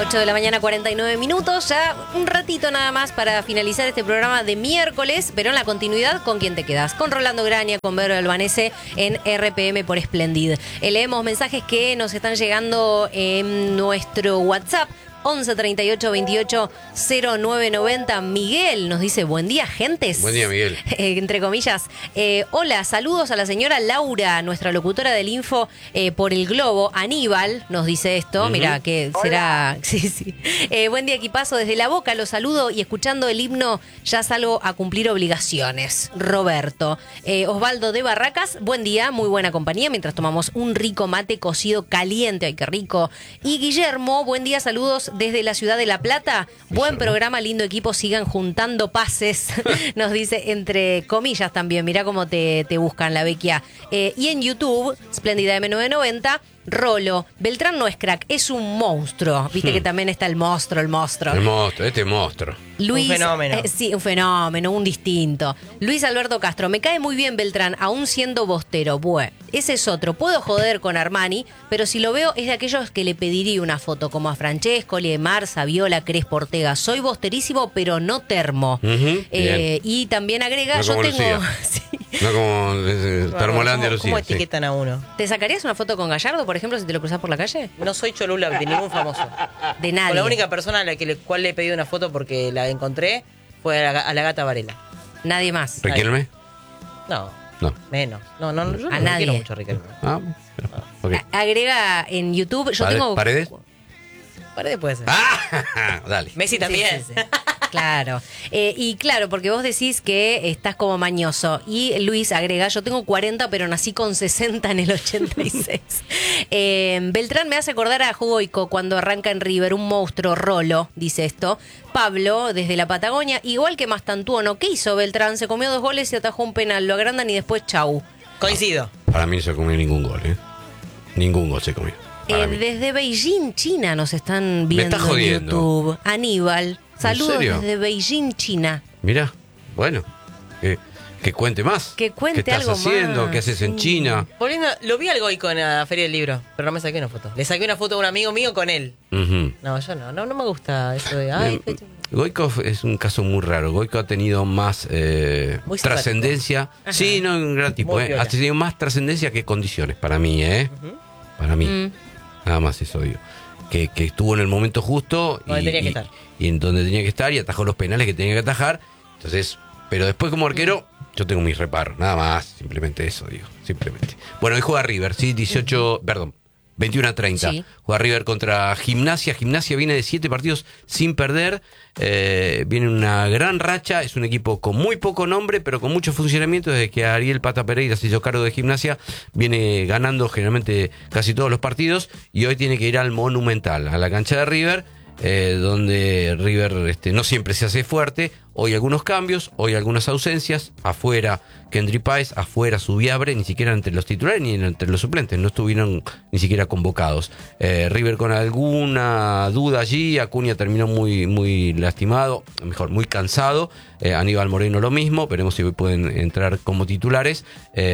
8 de la mañana, 49 minutos. Ya un ratito nada más para finalizar este programa de miércoles, pero en la continuidad, ¿con quién te quedas? Con Rolando Graña, con Vero Albanese en RPM por Splendid. Leemos mensajes que nos están llegando en nuestro WhatsApp. 11 38 28 0990. Miguel nos dice: buen día, gentes. Buen día, Miguel. Entre comillas. Hola, saludos a la señora Laura, nuestra locutora del Info por el Globo. Aníbal nos dice esto. Mira, que será. Sí. Buen día, equipazo. Desde La Boca los saludo y escuchando el himno ya salgo a cumplir obligaciones. Roberto. Osvaldo de Barracas, buen día, muy buena compañía mientras tomamos un rico mate cocido caliente. Ay, qué rico. Y Guillermo, buen día, saludos desde la ciudad de La Plata. Buen programa, lindo equipo, sigan juntando pases, nos dice entre comillas también. Mirá cómo te buscan, la Vecchia. Y en YouTube, Splendida M990, Rolo, Beltrán no es crack, es un monstruo. Viste que también está el monstruo. El monstruo, este monstruo. Luis, un fenómeno. Sí, un fenómeno, un distinto. Luis Alberto Castro, me cae muy bien Beltrán, aún siendo bostero. Bueno, ese es otro. Puedo joder con Armani, pero si lo veo es de aquellos que le pediría una foto, como a Francesco, Liemar, Saviola, Crespo Ortega. Soy bosterísimo, pero no termo. Y también agrega, no yo tengo... Sí. No como Termolandia, Lucía. ¿Cómo etiquetan a uno? ¿Te sacarías una foto con Gallardo, por ejemplo, si te lo cruzás por la calle? No soy Cholula de ningún famoso. De nadie. O la única persona a la cual le he pedido una foto porque la encontré fue a la gata Varela. Nadie más. ¿Riquelme? No. Menos. No, yo a no nadie. quiero mucho a Riquelme. Okay. Agrega en YouTube, yo tengo... ¿Paredes? Paredes puede ser. Dale. Messi también. Sí. Claro. Y claro, porque vos decís que estás como mañoso. Y Luis agrega, yo tengo 40, pero nací con 60 en el 86. Beltrán me hace acordar a Goico cuando arranca en River, un monstruo. Rolo, dice esto. Pablo, desde la Patagonia, igual que Mastantuono. ¿Qué hizo Beltrán? Se comió 2 goles y atajó un penal. Lo agrandan y después chau. Coincido. Para mí no se comió ningún gol, Ningún gol se comió. Desde Beijing, China, nos están viendo en YouTube. Aníbal, saludos desde Beijing, China. Mira, bueno, que cuente más. Que cuente ¿Qué estás algo haciendo? más? ¿Qué haces en China? Volviendo, lo vi al Goico en la Feria del Libro, pero no me saqué una foto. Le saqué una foto a un amigo mío con él. No, yo no me gusta eso de... Goico es un caso muy raro. Goico ha tenido más trascendencia. Sí, no, un gran tipo. Ha tenido más trascendencia que condiciones, para mí, Para mí. Nada más eso digo. Que estuvo en el momento justo y en donde tenía que estar y atajó los penales que tenía que atajar. Entonces, pero después como arquero, yo tengo mis reparos. Nada más, simplemente eso digo. Simplemente. Bueno, hoy juega River, sí, 21-30. Sí. Juega River contra Gimnasia. Gimnasia viene de 7 partidos sin perder. Viene una gran racha. Es un equipo con muy poco nombre, pero con mucho funcionamiento. Desde que Ariel Pata Pereira se hizo cargo de Gimnasia, viene ganando generalmente casi todos los partidos. Y hoy tiene que ir al Monumental, a la cancha de River, donde River no siempre se hace fuerte. Hoy algunos cambios, hoy algunas ausencias. Afuera Kendry Páez, afuera Subiabre, ni siquiera entre los titulares ni entre los suplentes, no estuvieron ni siquiera convocados. River con alguna duda allí. Acuña terminó muy lastimado, mejor, muy cansado. Aníbal Moreno lo mismo, veremos si hoy pueden entrar como titulares,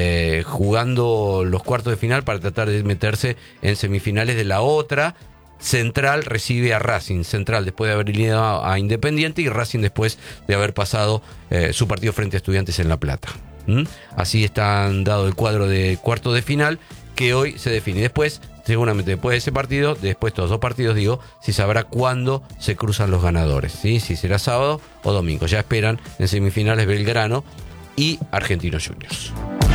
jugando los cuartos de final para tratar de meterse en semifinales de la otra. Central recibe a Racing. Central después de haber eliminado a Independiente y Racing después de haber pasado su partido frente a Estudiantes en La Plata. Así están dado el cuadro de cuarto de final que hoy se define. Después, seguramente después de ese partido, después de los 2 partidos, si sabrá cuándo se cruzan los ganadores, ¿sí? Si será sábado o domingo. Ya esperan en semifinales Belgrano y Argentinos Juniors.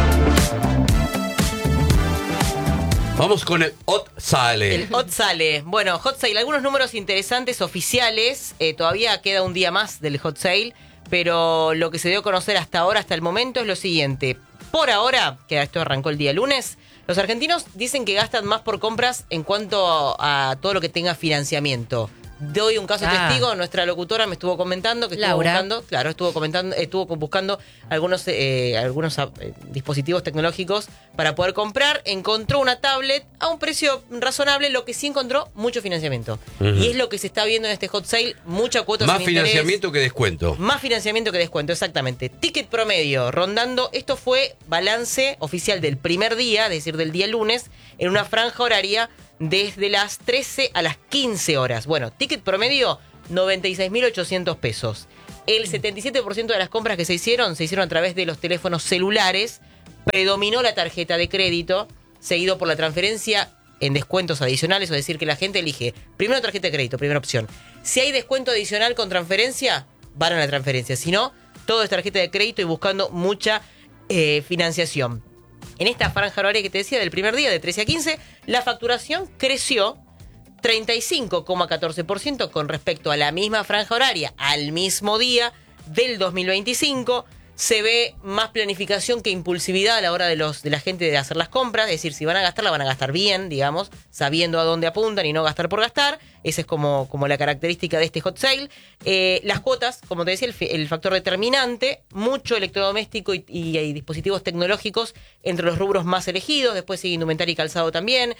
Vamos con el Hot Sale. El Hot Sale. Bueno, Hot Sale, algunos números interesantes oficiales. Todavía queda un día más del Hot Sale, pero lo que se dio a conocer hasta ahora, hasta el momento, es lo siguiente. Por ahora, que esto arrancó el día lunes, los argentinos dicen que gastan más por compras en cuanto a todo lo que tenga financiamiento. Doy un caso testigo, nuestra locutora me estuvo comentando que estuvo buscando algunos dispositivos tecnológicos para poder comprar. Encontró una tablet a un precio razonable, lo que sí encontró mucho financiamiento. Y es lo que se está viendo en este hot sale, mucha cuota más sin financiamiento que descuento. Más financiamiento que descuento, exactamente. Ticket promedio, rondando, esto fue balance oficial del primer día, es decir, del día lunes, en una franja horaria desde las 13 a las 15 horas. Bueno, ticket promedio, 96.800 pesos. El 77% de las compras que se hicieron a través de los teléfonos celulares. Predominó la tarjeta de crédito, seguido por la transferencia en descuentos adicionales, es decir, que la gente elige primero tarjeta de crédito, primera opción. Si hay descuento adicional con transferencia, van a la transferencia. Si no, todo es tarjeta de crédito y buscando mucha financiación. En esta franja horaria que te decía del primer día, de 13 a 15, la facturación creció 35,14% con respecto a la misma franja horaria, al mismo día del 2025. Se ve más planificación que impulsividad a la hora de la gente de hacer las compras. Es decir, si van a gastar, la van a gastar bien, digamos, sabiendo a dónde apuntan y no gastar por gastar. Esa es como la característica de este hot sale. Las cuotas, como te decía, el factor determinante, mucho electrodoméstico y dispositivos tecnológicos entre los rubros más elegidos. Después sigue indumentaria y calzado también.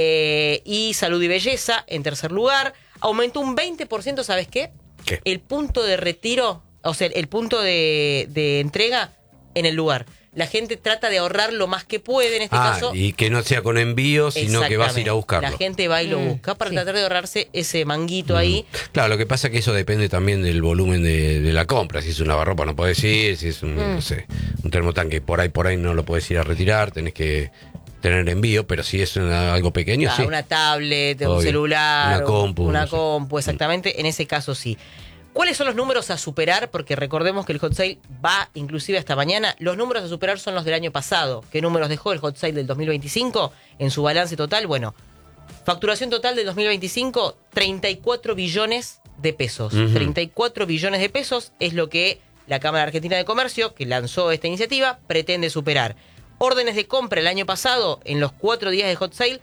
Y salud y belleza en tercer lugar. Aumentó un 20%, ¿sabes qué? ¿Qué? El punto de retiro, o sea, el punto de entrega en el lugar. La gente trata de ahorrar lo más que puede en este caso. Y que no sea con envío, sino que vas a ir a buscarlo. La gente va y lo busca para tratar de ahorrarse ese manguito ahí. Claro, lo que pasa es que eso depende también del volumen de la compra. Si es una lavarropa no podés ir, si es no sé, un termotanque por ahí no lo podés ir a retirar, tenés que tener envío, pero si es algo pequeño, sí. Una tablet, un Obvio. celular, una compu, exactamente, en ese caso sí. ¿Cuáles son los números a superar? Porque recordemos que el hot sale va inclusive hasta mañana. Los números a superar son los del año pasado. ¿Qué números dejó el hot sale del 2025 en su balance total? Bueno, facturación total del 2025, 34 billones de pesos. 34 billones de pesos es lo que la Cámara Argentina de Comercio, que lanzó esta iniciativa, pretende superar. Órdenes de compra el año pasado, en los 4 días de hot sale,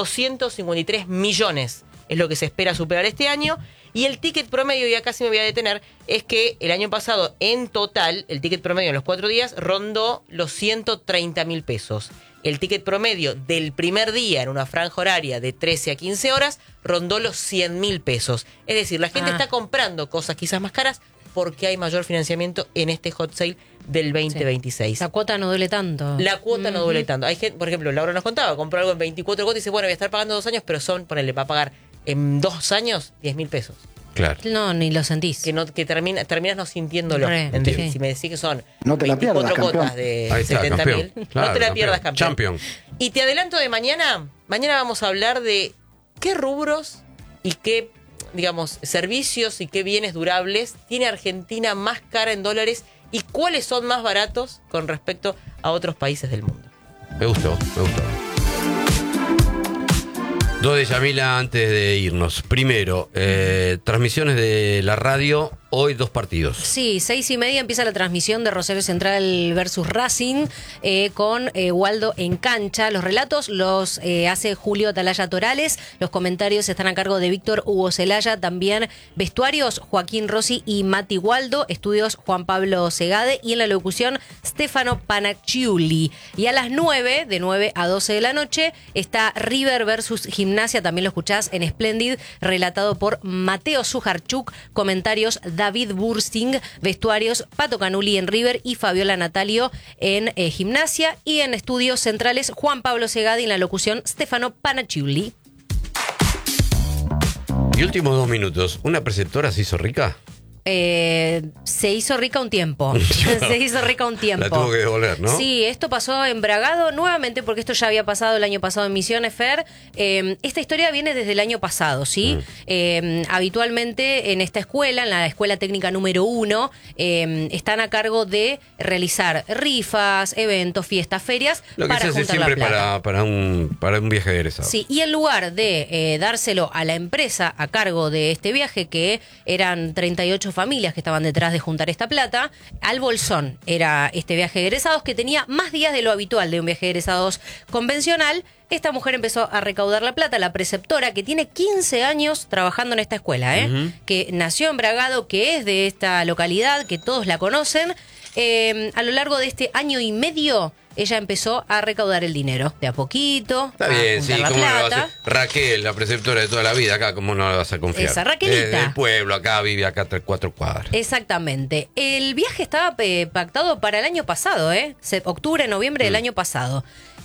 253 millones. Es lo que se espera superar este año. Y el ticket promedio, y acá sí me voy a detener, es que el año pasado, en total, el ticket promedio en los 4 días rondó los 130.000 pesos. El ticket promedio del primer día en una franja horaria de 13 a 15 horas rondó los 100.000 pesos. Es decir, la gente está comprando cosas quizás más caras porque hay mayor financiamiento en este hot sale del 2026. Sí. La cuota no duele tanto. La cuota no duele tanto. Hay gente, por ejemplo, Laura nos contaba, compró algo en 24 cuotas y dice, bueno, voy a estar pagando 2 años, pero ponele, va a pagar en 2 años 10.000 pesos. Claro. No, ni lo sentís. Que terminas no sintiéndolo. Sí. Si me decís que son no te 24 la pierdas, cuotas de Ahí está, 70.000, claro, no te la pierdas, campeón. Champion. Y te adelanto de mañana vamos a hablar de qué rubros y qué, digamos, servicios y qué bienes durables tiene Argentina más cara en dólares y cuáles son más baratos con respecto a otros países del mundo. Me gustó. Dos de Yamila antes de irnos. Primero, transmisiones de la radio. Hoy 2 partidos. Sí, 6:30 empieza la transmisión de Rosario Central versus Racing con Waldo en cancha. Los relatos los hace Julio Atalaya Torales. Los comentarios están a cargo de Víctor Hugo Celaya. También vestuarios Joaquín Rossi y Mati Waldo. Estudios Juan Pablo Segade. Y en la locución Stefano Panacciuli. Y a las 9, de 9 a 12 de la noche, está River versus Gimnasia. También lo escuchás en Splendid, relatado por Mateo Sujarchuk. Comentarios David Bursting, vestuarios Pato Canuli en River y Fabiola Natalio en Gimnasia, y en estudios centrales Juan Pablo Segadi, en la locución Stefano Panacciuli. Y últimos 2 minutos, ¿una preceptora se hizo rica? Se hizo rica un tiempo. Se hizo rica un tiempo. La tuvo que devolver, ¿no? Sí, esto pasó en Bragado nuevamente, porque esto ya había pasado el año pasado en Misiones, Fer. Esta historia viene desde el año pasado, ¿sí? Habitualmente en esta escuela, en la escuela técnica número 1, están a cargo de realizar rifas, eventos, fiestas, ferias. Lo que para se hace juntar la siempre plata. para un viaje de egresado. Sí, y en lugar de dárselo a la empresa a cargo de este viaje, que eran 38 familias que estaban detrás de juntar esta plata, al bolsón era este viaje de egresados, que tenía más días de lo habitual de un viaje de egresados convencional. Esta mujer empezó a recaudar la plata, la preceptora, que tiene 15 años trabajando en esta escuela, que nació en Bragado, que es de esta localidad, que todos la conocen. A lo largo de este año y medio, ella empezó a recaudar el dinero, de a poquito. Está bien, sí, la ¿cómo no lo va a plata. hacer? Raquel, la preceptora de toda la vida, acá, ¿cómo no la vas a confiar? Esa, Raquelita. Del pueblo, acá vive acá 4 cuadras. Exactamente. El viaje estaba pactado para el año pasado, octubre, noviembre del año pasado.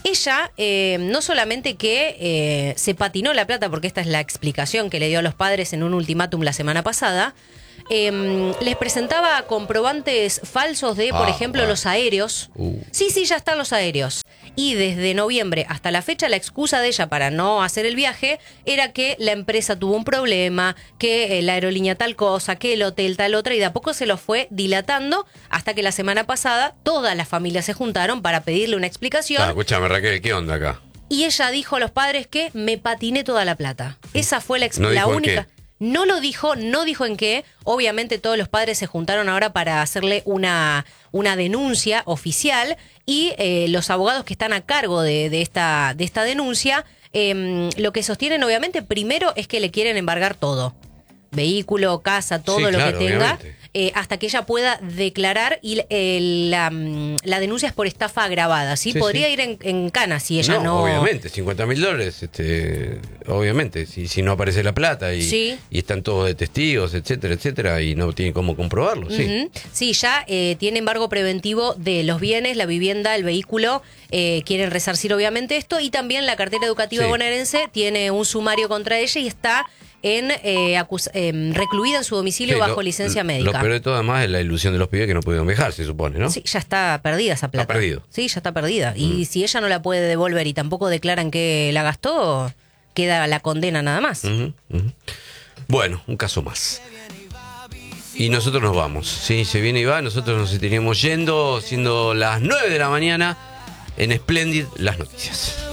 Ella, no solamente que se patinó la plata, porque esta es la explicación que le dio a los padres en un ultimátum la semana pasada, les presentaba comprobantes falsos de, por ejemplo, bueno. los aéreos. Sí, ya están los aéreos. Y desde noviembre hasta la fecha, la excusa de ella para no hacer el viaje era que la empresa tuvo un problema, que la aerolínea tal cosa, que el hotel tal otra, y de a poco se lo fue dilatando hasta que la semana pasada todas las familias se juntaron para pedirle una explicación. Escúchame, Raquel, ¿qué onda acá? Y ella dijo a los padres que me patiné toda la plata. Esa fue la No dijo en única. qué. No lo dijo, no dijo en qué. Obviamente todos los padres se juntaron ahora para hacerle una denuncia oficial y los abogados que están a cargo de esta denuncia, lo que sostienen obviamente primero es que le quieren embargar todo. Vehículo, casa, todo Sí, lo claro, que tenga, obviamente. hasta que ella pueda declarar y la denuncia es por estafa agravada, ¿sí? Sí, Podría sí. ir en cana si ella no... Obviamente, $50.000, obviamente, si no aparece la plata y, Sí. y están todos de testigos, etcétera, etcétera, y no tienen cómo comprobarlo, sí. Ujú. Sí, ya tiene embargo preventivo de los bienes, la vivienda, el vehículo, quieren resarcir obviamente esto, y también la cartera educativa Sí. bonaerense tiene un sumario contra ella y está recluida en su domicilio Sí, bajo licencia médica. Lo peor de todo, además, es la ilusión de los pibes que no pudieron viajar, se supone, ¿no? Sí, ya está perdida esa plata. Está perdido. Sí, ya está perdida. Y si ella no la puede devolver y tampoco declaran que la gastó, queda la condena nada más. Ujú, ujú. Bueno, un caso más. Y nosotros nos vamos. Sí, se viene y va. Nosotros nos estaríamos yendo, siendo las 9 de la mañana en Splendid, las noticias.